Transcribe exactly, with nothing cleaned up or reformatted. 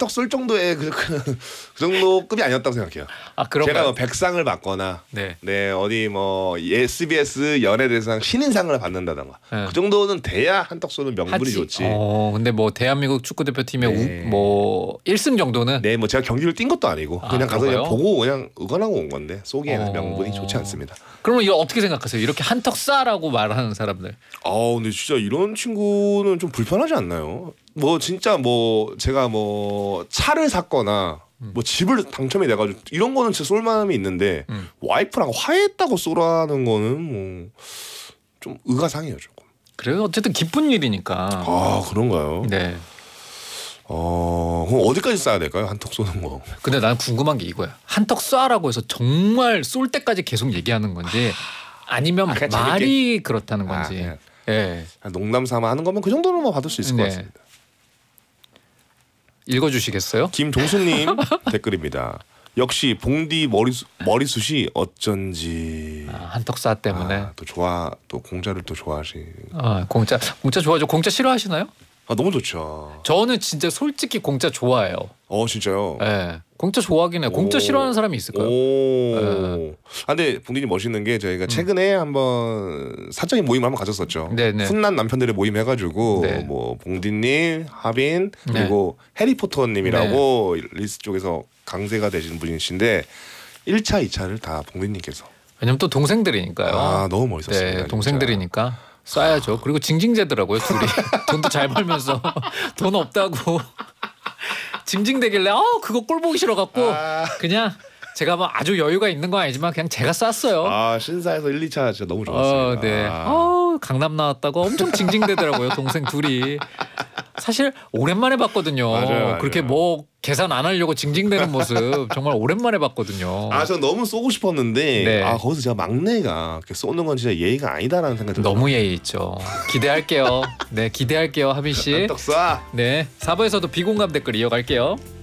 한턱 쏠 정도의 그, 그, 그 정도 급이 아니었다고 생각해요. 아 그런가요? 제가 뭐 백상을 받거나 네, 네. 어디 뭐 에스비에스 연예대상 신인상을 받는다던가 네. 그 정도는 돼야 한턱 쏘는 명분이 하지. 좋지. 어, 근데 뭐 대한민국 축구 대표팀의 네. 우, 뭐 일 승 정도는 네, 뭐 제가 경기를 뛴 것도 아니고 아, 그냥 가서 그냥 그런가요? 보고 그냥 응원하고 온 건데 쏘기에는 어. 명분이 좋지 않습니다. 그러면 이거 어떻게 생각하세요? 이렇게 한턱 쏴라고 말하는 사람들. 아 근데 진짜 이런 친구는 좀 불편하지 않나요? 뭐 진짜 뭐 제가 뭐 차를 샀거나 음. 뭐 집을 당첨이 돼가지고 이런 거는 진짜 쏠 마음이 있는데 음. 와이프랑 화해했다고 쏘라는 거는 뭐 좀 의가상해요 조금. 그래요. 어쨌든 기쁜 일이니까. 아 그런가요? 네. 어 그럼 어디까지 쏴야 될까요? 한턱 쏘는 거. 근데 난 궁금한 게 이거야. 한턱 쏴라고 해서 정말 쏠 때까지 계속 얘기하는 건지 아니면 아, 그냥 말이 그렇다는 아, 건지. 그냥 예. 농담 삼아 하는 거면 그 정도는 뭐 받을 수 있을 네. 것 같습니다. 읽어주시겠어요? 김종수님 댓글입니다. 역시 봉디 머리수, 머리숱이 어쩐지 아, 한턱 쏴 때문에. 아, 또 좋아 또 공짜를 또 좋아하시. 아, 공짜 공짜 좋아하죠. 공짜 싫어하시나요? 아 너무 좋죠. 저는 진짜 솔직히 공짜 좋아해요. 어 진짜요? 예. 공짜 좋아하긴 해. 공짜 오. 싫어하는 사람이 있을까요? 오. 네. 아 근데 봉디님 멋있는 게 저희가 최근에 한번 사적인 모임을 한번 가졌었죠. 네네. 훈남 남편들의 모임 해가지고 네. 뭐 봉디님, 하빈 그리고 해리포터님이라고 리스 쪽에서 강세가 되신 분이신데 일 차, 이 차를 다 봉디님께서. 왜냐면 또 동생들이니까요. 아 너무 멋있었습니다. 네, 동생들이니까 쏴야죠. 그리고 징징대더라고요 둘이. 돈도 잘 벌면서 돈 없다고 징징대길래 어 그거 꼴 보기 싫어갖고 아. 그냥 제가 뭐 아주 여유가 있는 건 아니지만 그냥 제가 쐈어요. 아 신사에서 일, 이 차 진짜 너무 좋았습니다. 어, 네. 아. 어, 강남 나왔다고 엄청 징징대더라고요 동생 둘이. 사실 오랜만에 봤거든요. 맞아요, 맞아요. 그렇게 뭐 계산 안 하려고 징징대는 모습 정말 오랜만에 봤거든요. 아, 전 너무 쏘고 싶었는데 네. 아 거기서 제가 막내가 이렇게 쏘는 건 진짜 예의가 아니다라는 생각이 들어요. 너무 예의 있죠. 기대할게요. 네, 기대할게요, 하빈 씨. 떡 쏴. 네, 사 부에서도 비공감 댓글 이어갈게요.